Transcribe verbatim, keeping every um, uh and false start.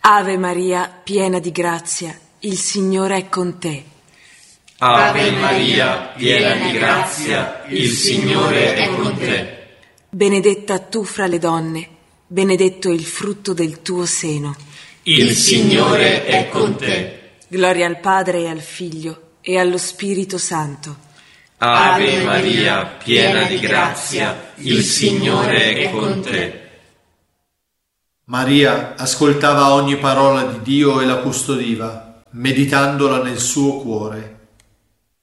Ave Maria, piena di grazia, il Signore è con te. Ave Maria, piena di grazia, il Signore è con te. Benedetta tu fra le donne, benedetto il frutto del tuo seno. Il Signore è con te. Gloria al Padre e al Figlio e allo Spirito Santo. Ave Maria, piena di grazia, il Signore è con te. Maria ascoltava ogni parola di Dio e la custodiva, meditandola nel suo cuore.